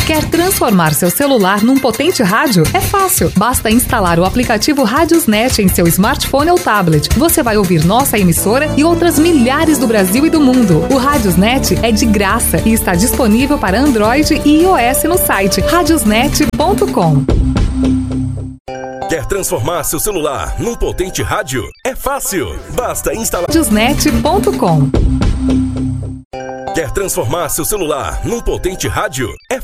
Quer transformar seu celular num potente rádio? É fácil. Basta instalar o aplicativo Radiosnet em seu smartphone ou tablet. Você vai ouvir nossa emissora e outras milhares do Brasil e do mundo. O Radiosnet é de graça e está disponível para Android e iOS no site radiosnet.com. Quer transformar seu celular num potente rádio? É fácil. Basta instalar radiosnet.com. Quer transformar seu celular num potente rádio? É